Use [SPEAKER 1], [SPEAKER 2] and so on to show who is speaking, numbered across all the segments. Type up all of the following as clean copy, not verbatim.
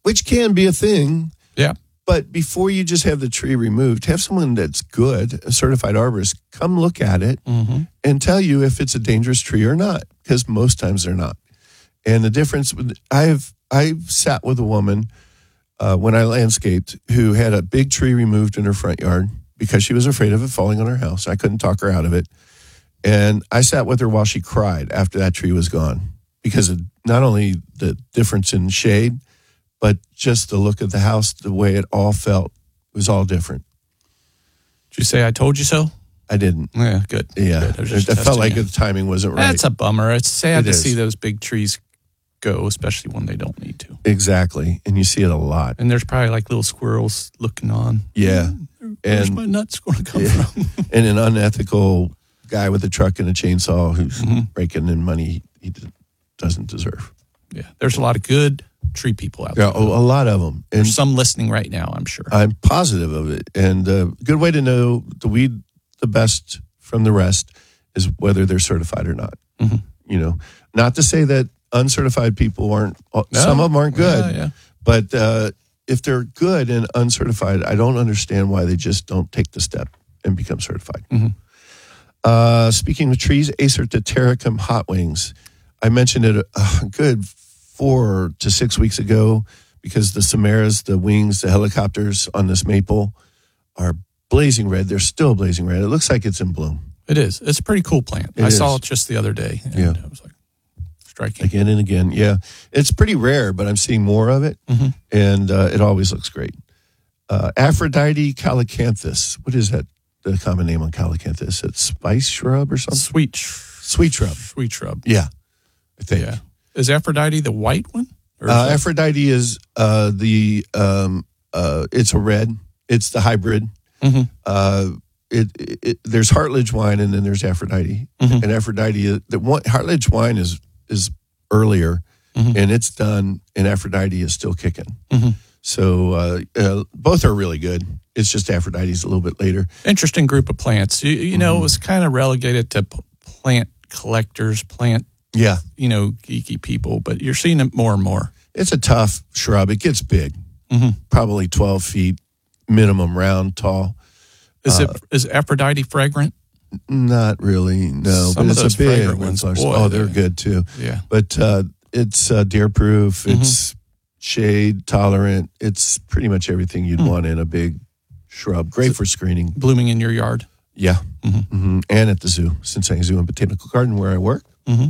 [SPEAKER 1] which can be a thing.
[SPEAKER 2] Yeah.
[SPEAKER 1] But before you just have the tree removed, have someone that's good, a certified arborist, come look at it and tell you if it's a dangerous tree or not, because most times they're not. And the difference, I've sat with a woman when I landscaped who had a big tree removed in her front yard because she was afraid of it falling on her house. I couldn't talk her out of it. And I sat with her while she cried after that tree was gone because of not only the difference in shade, but just the look of the house, the way it all felt, was all different.
[SPEAKER 2] Did you say I told you so?
[SPEAKER 1] I didn't.
[SPEAKER 2] Yeah, good.
[SPEAKER 1] Yeah.
[SPEAKER 2] Good.
[SPEAKER 1] I felt like the timing wasn't right.
[SPEAKER 2] That's a bummer. It's sad to
[SPEAKER 1] It
[SPEAKER 2] see
[SPEAKER 1] is.
[SPEAKER 2] those big trees go, especially when they don't need to.
[SPEAKER 1] Exactly. And you see it a lot.
[SPEAKER 2] And there's probably like little squirrels looking on.
[SPEAKER 1] Yeah.
[SPEAKER 2] Where's
[SPEAKER 1] And
[SPEAKER 2] my nuts going to come from?
[SPEAKER 1] and an unethical guy with a truck and a chainsaw who's raking in money he doesn't deserve.
[SPEAKER 2] Yeah. There's a lot of good tree people out
[SPEAKER 1] Yeah,
[SPEAKER 2] there.
[SPEAKER 1] a lot of them. And
[SPEAKER 2] There's some listening right now, I'm sure.
[SPEAKER 1] I'm positive of it. And a good way to know the weed the best from the rest is whether they're certified or not. You know, not to say that uncertified people aren't, some of them aren't good,
[SPEAKER 2] Yeah.
[SPEAKER 1] but if they're good and uncertified, I don't understand why they just don't take the step and become certified. Speaking of trees, Acer Deutericum hot wings. I mentioned it a good 4 to 6 weeks ago because the Samaras, the wings, the helicopters on this maple are blazing red. They're still blazing red. It looks like it's in bloom.
[SPEAKER 2] It is. It's a pretty cool plant. I saw it just the other day. And
[SPEAKER 1] Yeah.
[SPEAKER 2] it was like striking.
[SPEAKER 1] Again and again. Yeah. It's pretty rare, but I'm seeing more of it, and it always looks great. Aphrodite calycanthus. What is that? The common name on calycanthus? It's spice shrub or something?
[SPEAKER 2] Sweet
[SPEAKER 1] Shrub.
[SPEAKER 2] Sweet shrub.
[SPEAKER 1] Yeah, I think.
[SPEAKER 2] Yeah. Is Aphrodite the white one? Or is
[SPEAKER 1] Aphrodite is it's a red. It's the hybrid. There's Hartlage wine and then there's Aphrodite. And Aphrodite, Hartlage wine is earlier and it's done, and Aphrodite is still kicking. So both are really good. It's just Aphrodite's a little bit later.
[SPEAKER 2] interesting group of plants. You know, it was kind of relegated to plant collectors,
[SPEAKER 1] Yeah.
[SPEAKER 2] geeky people, but you're seeing it more and more.
[SPEAKER 1] It's a tough shrub. It gets big, probably 12 feet minimum, round, tall.
[SPEAKER 2] Is Aphrodite fragrant?
[SPEAKER 1] Not really, no.
[SPEAKER 2] Some
[SPEAKER 1] but
[SPEAKER 2] of
[SPEAKER 1] it's
[SPEAKER 2] those
[SPEAKER 1] a big
[SPEAKER 2] fragrant ones,
[SPEAKER 1] one.
[SPEAKER 2] boy,
[SPEAKER 1] Oh, they're good too.
[SPEAKER 2] Yeah.
[SPEAKER 1] But it's deer proof. It's shade tolerant. It's pretty much everything you'd want in a big shrub. Great for screening.
[SPEAKER 2] Blooming in your yard?
[SPEAKER 1] Yeah. And at the zoo, Cincinnati Zoo and Botanical Garden where I work.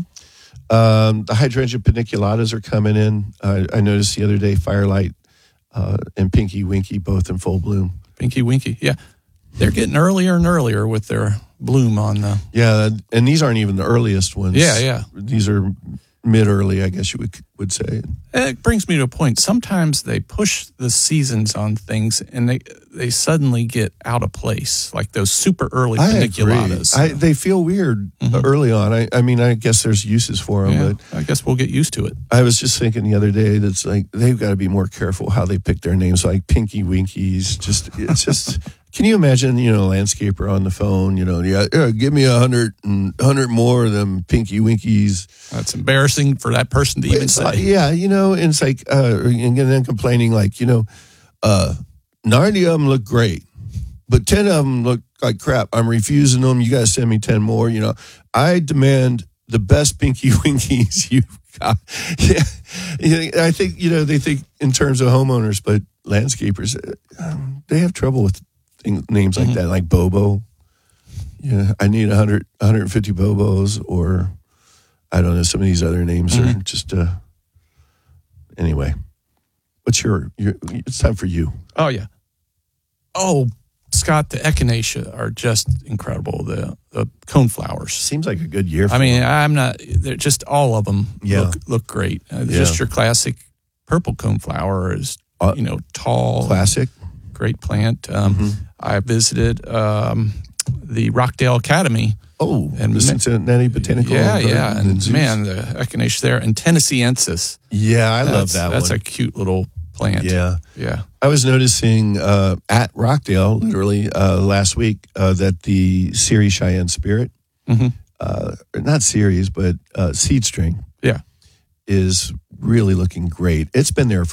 [SPEAKER 1] The hydrangea paniculatas are coming in. I noticed the other day Firelight and Pinky Winky both in full bloom.
[SPEAKER 2] Pinky Winky, yeah. They're getting earlier and earlier with their bloom on the...
[SPEAKER 1] Yeah, and these aren't even the earliest ones.
[SPEAKER 2] Yeah.
[SPEAKER 1] These are mid-early, I guess you would say.
[SPEAKER 2] It brings me to a point. Sometimes they push the seasons on things and they suddenly get out of place, like those super early paniculatas.
[SPEAKER 1] I agree. They feel weird early on. I mean, I guess there's uses for them, but
[SPEAKER 2] I guess we'll get used to it.
[SPEAKER 1] I was just thinking the other day that's like they've got to be more careful how they pick their names, like Pinky Winkies. It's just. Can you imagine, a landscaper on the phone, give me 100 more of them Pinky Winkies.
[SPEAKER 2] That's embarrassing for that person to even say.
[SPEAKER 1] Yeah, and it's like, and then complaining like, 90 of them look great, but 10 of them look like crap. I'm refusing them. You got to send me 10 more. I demand the best Pinky Winkies you've got. Yeah. I think, they think in terms of homeowners, but landscapers, they have trouble with names like that, like Bobo. Yeah, I need 150 Bobos, or I don't know, some of these other names are just anyway. What's your it's time for you.
[SPEAKER 2] Oh yeah. Oh, Scott, the echinacea are just incredible. The coneflowers.
[SPEAKER 1] Seems like a good year for
[SPEAKER 2] they're just all of them look great. Just your classic purple coneflower is tall,
[SPEAKER 1] classic,
[SPEAKER 2] great plant. I visited the Rockdale Academy.
[SPEAKER 1] Oh, and the Cincinnati Botanical Garden.
[SPEAKER 2] Yeah. And man, the echinacea there. And Tennesseeensis.
[SPEAKER 1] Yeah, I love that one.
[SPEAKER 2] That's a cute little plant.
[SPEAKER 1] Yeah.
[SPEAKER 2] Yeah.
[SPEAKER 1] I was noticing at Rockdale, literally last week, that the Ceres Cheyenne Spirit, not Ceres, but Seed String,
[SPEAKER 2] is
[SPEAKER 1] really looking great. It's been there for